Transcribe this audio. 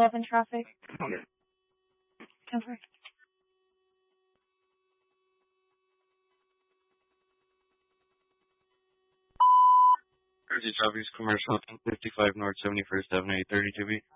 11 traffic. Okay. Over. Jersey Traffic's Commercial 55 North 71st Avenue 32B.